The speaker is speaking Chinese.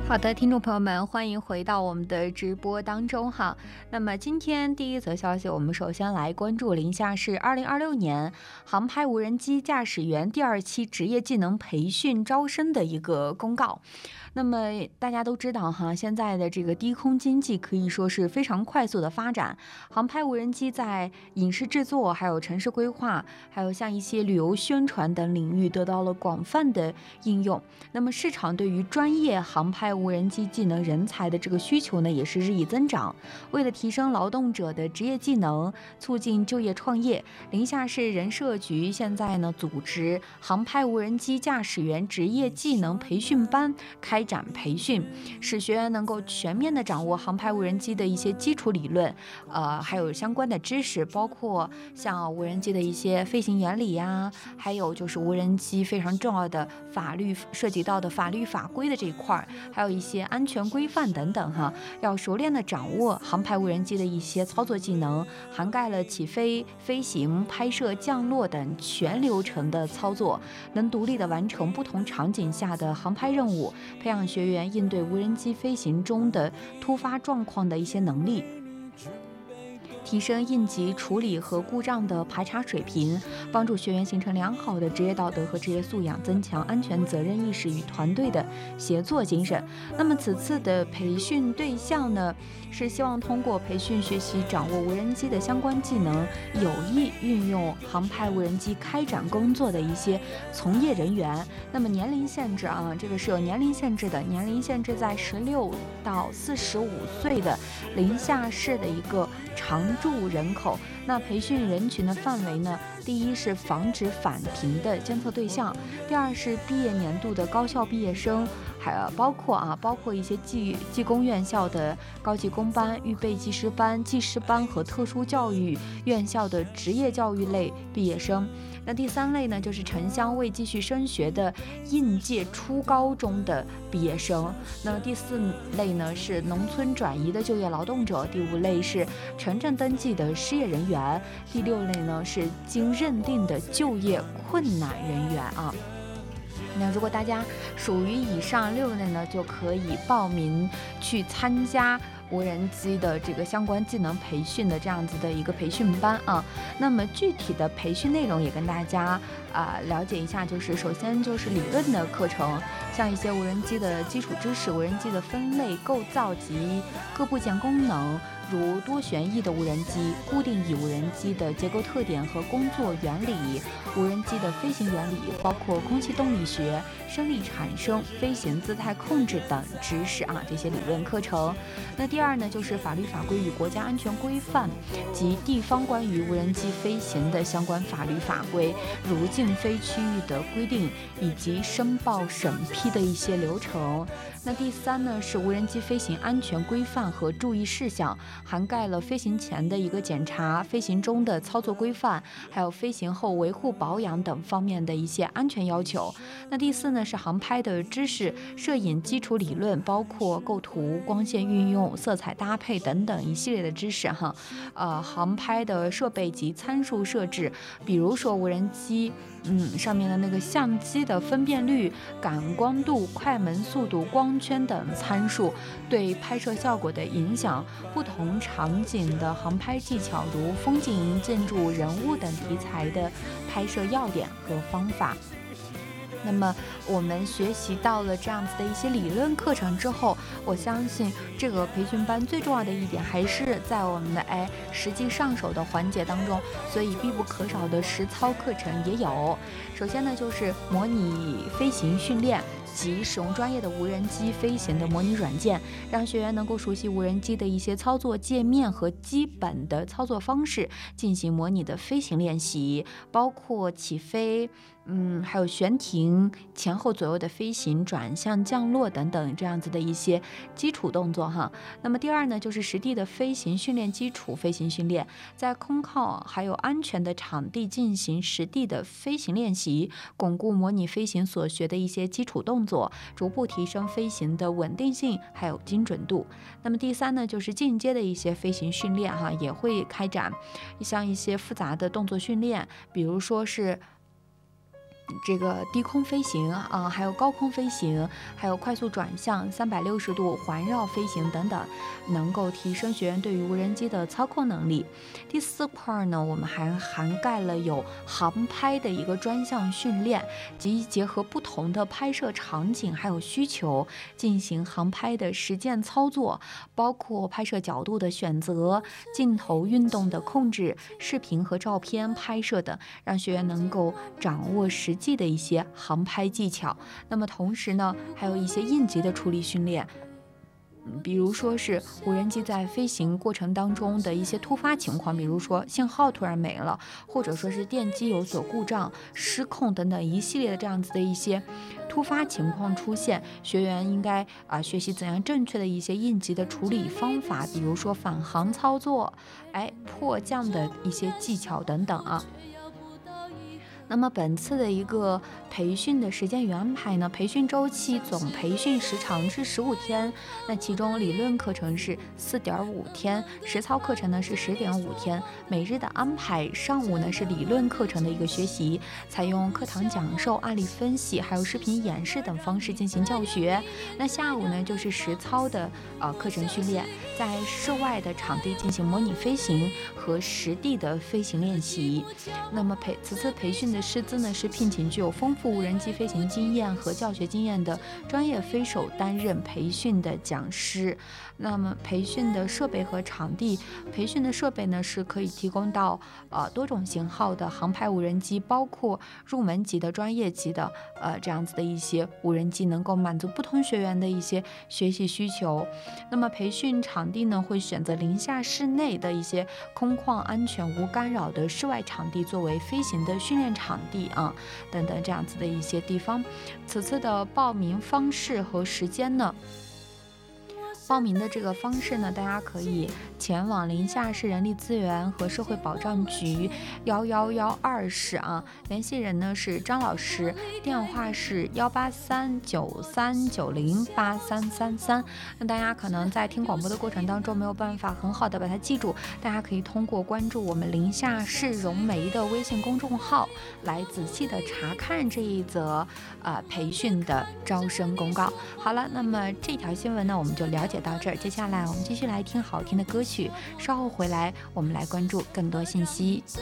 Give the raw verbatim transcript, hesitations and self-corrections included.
好的，听众朋友们，欢迎回到我们的直播当中哈。那么今天第一则消息，我们首先来关注临夏市二零二六年航拍无人机驾驶员第二期职业技能培训招生的一个公告。那么大家都知道哈，现在的这个低空经济可以说是非常快速的发展，航拍无人机在影视制作、还有城市规划、还有像一些旅游宣传等领域得到了广泛的应用。那么市场对于专业航拍无人机技能人才的这个需求呢，也是日益增长。为了提升劳动者的职业技能，促进就业创业，临夏市人社局现在呢组织航拍无人机驾驶员职业技能培训班开展培训，使学员能够全面的掌握航拍无人机的一些基础理论，呃，还有相关的知识，包括像无人机的一些飞行原理呀，还有就是无人机非常重要的法律涉及到的法律法规的这一块，还有一些安全规范等等哈，要熟练的掌握航拍无人机的一些操作技能，涵盖了起飞、飞行、拍摄、降落等全流程的操作，能独立的完成不同场景下的航拍任务，培养学员应对无人机飞行中的突发状况的一些能力，提升应急处理和故障的排查水平，帮助学员形成良好的职业道德和职业素养，增强安全责任意识与团队的协作精神。那么此次的培训对象呢，是希望通过培训学习掌握无人机的相关技能，有意运用航拍无人机开展工作的一些从业人员。那么年龄限制啊，这个是有年龄限制的，年龄限制在十六到四十五岁的临夏市的一个常住人口。那培训人群的范围呢，第一是防止返贫的监测对象，第二是毕业年度的高校毕业生，还包括啊，包括一些技技工院校的高级工班、预备技师班、技师班和特殊教育院校的职业教育类毕业生。那第三类呢，就是城乡未继续升学的应届初高中的毕业生。那第四类呢，是农村转移的就业劳动者。第五类是城镇登记的失业人员。第六类呢，是经认定的就业困难人员啊。那如果大家属于以上六类呢，就可以报名去参加无人机的这个相关技能培训的这样子的一个培训班啊。那么具体的培训内容也跟大家啊、呃、了解一下，就是首先就是理论的课程，像一些无人机的基础知识、无人机的分类、构造及各部件功能，如多旋翼的无人机、固定翼无人机的结构特点和工作原理，无人机的飞行原理，包括空气动力学、升力产生、飞行姿态控制等知识啊，这些理论课程。那第二呢，就是法律法规与国家安全规范及地方关于无人机飞行的相关法律法规，如禁飞区域的规定以及申报审批的一些流程。那第三呢，是无人机飞行安全规范和注意事项，涵盖了飞行前的一个检查、飞行中的操作规范，还有飞行后维护保养等方面的一些安全要求。那第四呢，是航拍的知识、摄影基础理论，包括构图、光线运用、色彩搭配等等一系列的知识哈。呃，航拍的设备及参数设置，比如说无人机嗯上面的那个相机的分辨率、感光度、快门速度、光圈等参数对拍摄效果的影响，不同场景的航拍技巧，如风景、建筑、人物等题材的拍摄要点和方法。那么我们学习到了这样子的一些理论课程之后，我相信这个培训班最重要的一点还是在我们的哎实际上手的环节当中，所以必不可少的实操课程也有。首先呢，就是模拟飞行训练及使用专业的无人机飞行的模拟软件，让学员能够熟悉无人机的一些操作界面和基本的操作方式，进行模拟的飞行练习，包括起飞嗯，还有悬停、前后左右的飞行、转向、降落等等这样子的一些基础动作哈。那么第二呢，就是实地的飞行训练基础飞行训练，在空靠还有安全的场地进行实地的飞行练习，巩固模拟飞行所学的一些基础动作，逐步提升飞行的稳定性还有精准度。那么第三呢，就是进阶的一些飞行训练哈，也会开展像一些复杂的动作训练，比如说是这个低空飞行啊，还有高空飞行，还有快速转向、三百六十度环绕飞行等等，能够提升学员对于无人机的操控能力。第四块呢，我们还涵盖了有航拍的一个专项训练，即结合不同的拍摄场景还有需求，进行航拍的实践操作，包括拍摄角度的选择、镜头运动的控制、视频和照片拍摄等，让学员能够掌握实际的一些航拍技巧。那么同时呢，还有一些应急的处理训练，比如说是无人机在飞行过程当中的一些突发情况，比如说信号突然没了，或者说是电机有所故障、失控等等一系列的这样子的一些突发情况出现，学员应该啊、呃、学习怎样正确的一些应急的处理方法，比如说返航操作、哎迫降的一些技巧等等啊。那么本次的一个培训的时间与安排呢，培训周期总培训时长是十五天，那其中理论课程是四点五天，实操课程呢是十点五天。每日的安排，上午呢是理论课程的一个学习，采用课堂讲授、案例分析，还有视频演示等方式进行教学。那下午呢就是实操的呃课程训练，在室外的场地进行模拟飞行和实地的飞行练习。那么培此次培训的师资呢是聘请具有丰富无人机飞行经验和教学经验的专业飞手担任培训的讲师。那么培训的设备和场地，培训的设备呢是可以提供到呃多种型号的航拍无人机，包括入门级的、专业级的呃这样子的一些无人机，能够满足不同学员的一些学习需求。那么培训场地呢会选择零下室内的一些空旷、安全、无干扰的室外场地作为飞行的训练场地啊等等这样子的一些地方。此次的报名方式和时间呢，报名的这个方式呢，大家可以前往临夏市人力资源和社会保障局幺幺幺二室啊，联系人呢是张老师，电话是幺八三九三九零八三三三。那大家可能在听广播的过程当中没有办法很好的把它记住，大家可以通过关注我们临夏市融媒的微信公众号来仔细的查看这一则呃培训的招生公告。好了，那么这条新闻呢我们就了解到这儿，接下来我们继续来听好听的歌曲，稍后回来我们来关注更多信息。